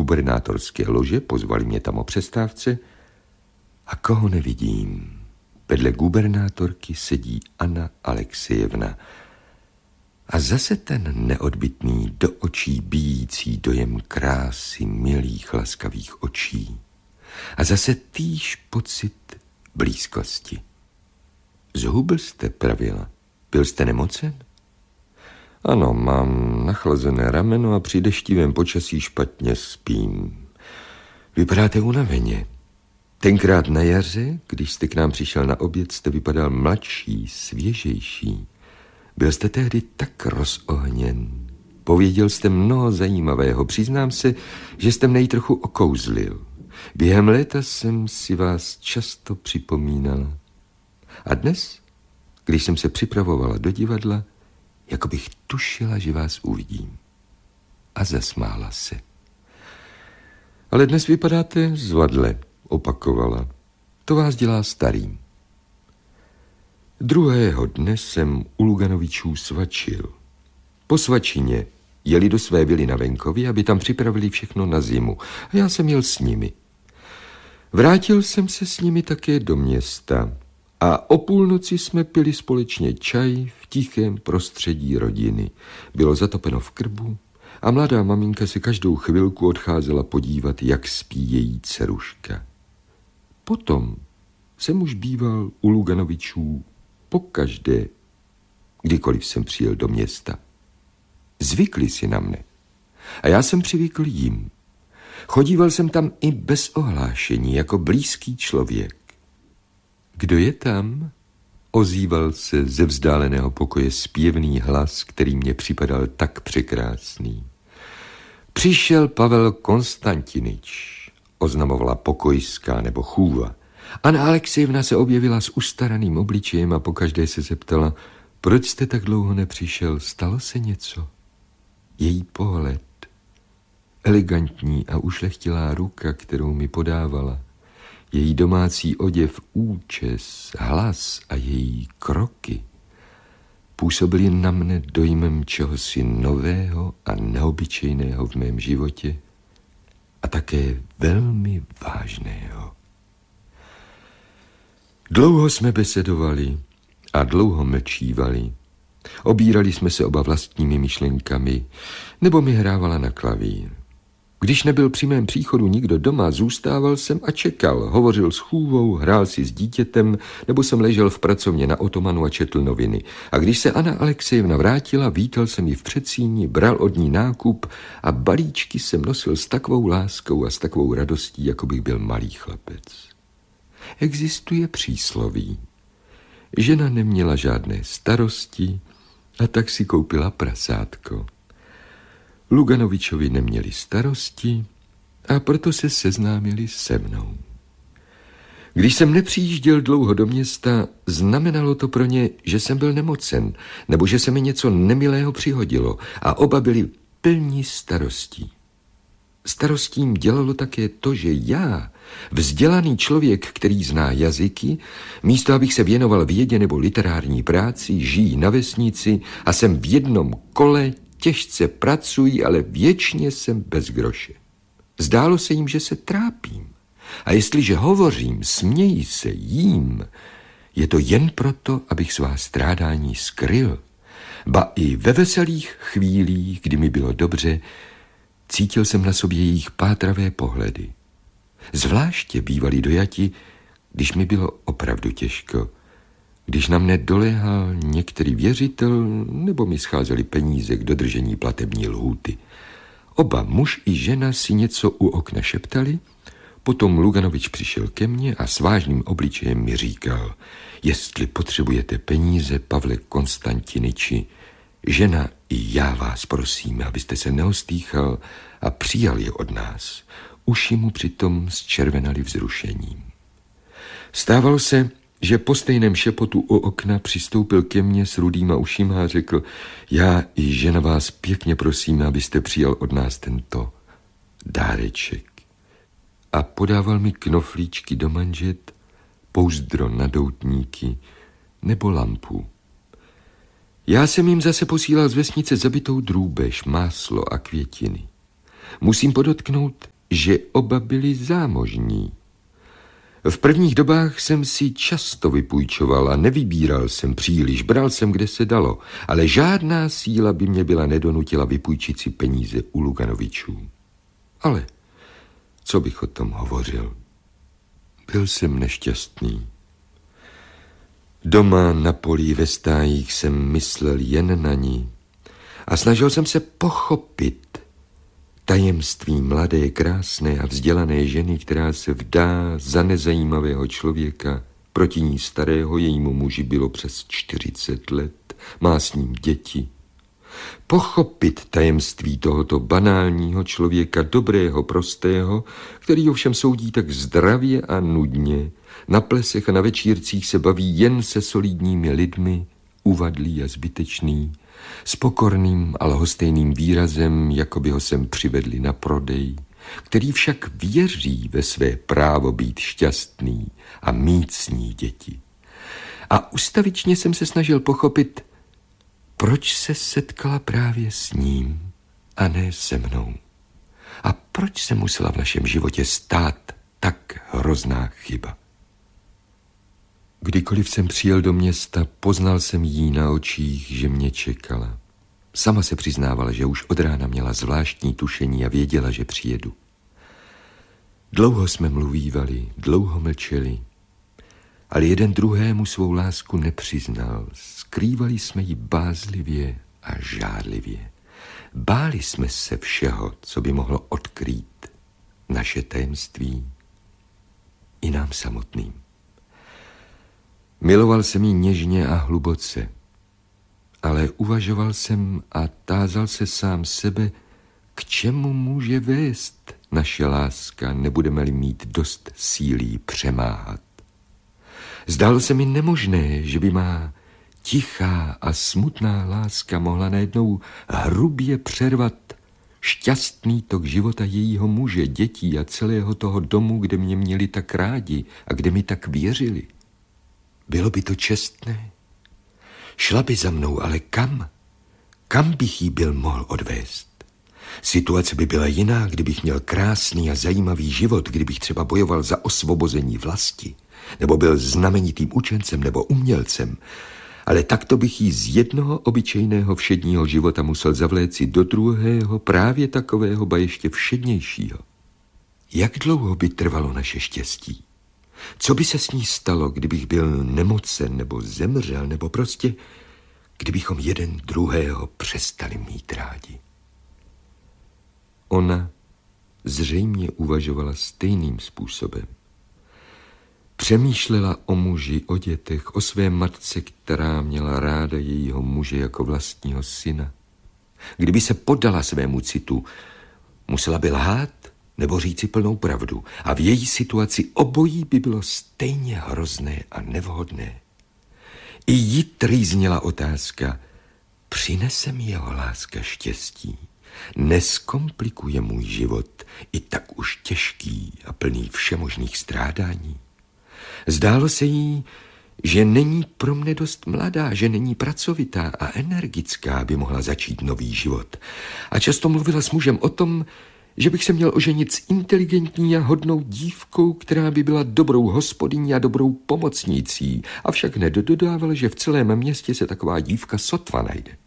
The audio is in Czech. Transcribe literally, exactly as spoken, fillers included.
gubernátorské lože, pozvali mě tam o přestávce a koho nevidím. Vedle gubernátorky sedí Anna Alexejevna a zase ten neodbytný, do očí bijící dojem krásy milých, laskavých očí. A zase týž pocit blízkosti. Zhubl jste, pravila. Byl jste nemocen? Ano, mám nachlazené rameno a při deštivém počasí špatně spím. Vypadáte unaveně. Tenkrát na jaře, když jste k nám přišel na oběd, jste vypadal mladší, svěžejší. Byl jste tehdy tak rozohněn. Pověděl jste mnoho zajímavého. Přiznám se, že jste mne trochu okouzlil. Během léta jsem si vás často připomínal. A dnes, když jsem se připravovala do divadla, jako bych tušila, že vás uvidím. A zasmála se. Ale dnes vypadáte zvadle, opakovala. To vás dělá starým. Druhého dne jsem u Luganovičů svačil. Po svačině jeli do své vily na venkově, aby tam připravili všechno na zimu. A já jsem jel s nimi. Vrátil jsem se s nimi také do města a o půlnoci jsme pili společně čaj v tichém prostředí rodiny. Bylo zatopeno v krbu a mladá maminka se každou chvilku odcházela podívat, jak spí její dceruška. Potom jsem už býval u Luganovičů pokaždé, kdykoliv jsem přijel do města. Zvykli si na mne a já jsem přivykl jim. Chodíval jsem tam i bez ohlášení, jako blízký člověk. Kdo je tam? Ozýval se ze vzdáleného pokoje zpěvný hlas, který mě připadal tak překrásný. Přišel Pavel Konstantinič, oznamovala pokojská nebo chůva. Anna Alexejevna se objevila s ustaraným obličejem a pokaždé se zeptala, proč jste tak dlouho nepřišel, stalo se něco? Její pohled, elegantní a ušlechtilá ruka, kterou mi podávala, její domácí oděv, účes, hlas a její kroky působily na mne dojmem čehosi nového a neobyčejného v mém životě a také velmi vážného. Dlouho jsme besedovali a dlouho mlčívali. Obírali jsme se oba vlastními myšlenkami, nebo mi hrávala na klavír. Když nebyl při mém příchodu nikdo doma, zůstával jsem a čekal. Hovořil s chůvou, hrál si s dítětem, nebo jsem ležel v pracovně na otomanu a četl noviny. A když se Anna Alexejevna vrátila, vítal jsem ji v předsíni, bral od ní nákup a balíčky jsem nosil s takovou láskou a s takovou radostí, jako bych byl malý chlapec. Existuje přísloví. Žena neměla žádné starosti a tak si koupila prasátko. Luganovičovi neměli starosti a proto se seznámili se mnou. Když jsem nepřijížděl dlouho do města, znamenalo to pro ně, že jsem byl nemocen, nebo že se mi něco nemilého přihodilo a oba byli plní starostí. Starostím dělalo také to, že já, vzdělaný člověk, který zná jazyky, místo abych se věnoval vědě nebo literární práci, žijí na vesnici a jsem v jednom kole, těžce pracuji, ale věčně jsem bez groše. Zdálo se jim, že se trápím. A jestliže hovořím, směji se, jím, je to jen proto, abych svá strádání skryl. Ba i ve veselých chvílích, kdy mi bylo dobře, cítil jsem na sobě jejich pátravé pohledy. Zvláště bývali dojati, když mi bylo opravdu těžko, když na mne doléhal některý věřitel, nebo mi scházely peníze k dodržení platební lhůty. Oba, muž i žena, si něco u okna šeptali, potom Luganovič přišel ke mně a s vážným obličejem mi říkal, jestli potřebujete peníze, Pavle Konstantiniči, žena i já vás prosíme, abyste se neostýchal a přijal je od nás. Uši mu přitom zčervenaly vzrušením. Stávalo se, že po stejném šepotu u okna přistoupil ke mně s rudýma ušima a řekl, já i žena vás pěkně prosíme, abyste přijal od nás tento dáreček. A podával mi knoflíčky do manžet, pouzdro na doutníky nebo lampu. Já jsem jim zase posílal z vesnice zabitou drůbež, máslo a květiny. Musím podotknout, že oba byli zámožní. V prvních dobách jsem si často vypůjčoval a nevybíral jsem příliš, bral jsem, kde se dalo, ale žádná síla by mě byla nedonutila vypůjčit si peníze u Luganovičů. Ale co bych o tom hovořil? Byl jsem nešťastný. Doma na polí ve stájích jsem myslel jen na ní a snažil jsem se pochopit tajemství mladé, krásné a vzdělané ženy, která se vdá za nezajímavého člověka, proti ní starého, jejímu muži bylo přes čtyřicet let, má s ním děti. Pochopit tajemství tohoto banálního člověka, dobrého, prostého, který ovšem soudí tak zdravě a nudně, na plesech a na večírcích se baví jen se solidními lidmi, uvadlý a zbytečný, s pokorným a lhostejným výrazem, jako by ho sem přivedli na prodej, který však věří ve své právo být šťastný a mít s ní děti. A ustavičně jsem se snažil pochopit, proč se setkala právě s ním a ne se mnou. A proč se musela v našem životě stát tak hrozná chyba. Kdykoliv jsem přijel do města, poznal jsem jí na očích, že mě čekala. Sama se přiznávala, že už od rána měla zvláštní tušení a věděla, že přijedu. Dlouho jsme mluvívali, dlouho mlčeli, ale jeden druhému svou lásku nepřiznal. Skrývali jsme ji bázlivě a žárlivě. Báli jsme se všeho, co by mohlo odkrýt naše tajemství i nám samotným. Miloval jsem ji něžně a hluboce, ale uvažoval jsem a tázal se sám sebe, k čemu může vést naše láska, nebudeme-li mít dost síly přemáhat. Zdálo se mi nemožné, že by má tichá a smutná láska mohla najednou hrubě přervat šťastný tok života jejího muže, dětí a celého toho domu, kde mě měli tak rádi a kde mi tak věřili. Bylo by to čestné? Šla by za mnou, ale kam? Kam bych jí byl mohl odvést? Situace by byla jiná, kdybych měl krásný a zajímavý život, kdybych třeba bojoval za osvobození vlasti, nebo byl znamenitým učencem nebo umělcem, ale takto bych jí z jednoho obyčejného všedního života musel zavléci do druhého, právě takového, ba ještě všednějšího. Jak dlouho by trvalo naše štěstí? Co by se s ní stalo, kdybych byl nemocen nebo zemřel, nebo prostě kdybychom jeden druhého přestali mít rádi? Ona zřejmě uvažovala stejným způsobem. Přemýšlela o muži, o dětech, o své matce, která měla ráda jejího muže jako vlastního syna. Kdyby se poddala svému citu, musela by lhát nebo říci plnou pravdu. A v její situaci obojí by bylo stejně hrozné a nevhodné. I jí trýznila otázka, přinese mi jeho láska štěstí? Neskomplikuje můj život i tak už těžký a plný všemožných strádání? Zdálo se jí, že není pro mne dost mladá, že není pracovitá a energická, aby mohla začít nový život. A často mluvila s mužem o tom, že bych se měl oženit s inteligentní a hodnou dívkou, která by byla dobrou hospodyní a dobrou pomocnicí, avšak nedodávala, že v celém městě se taková dívka sotva najde.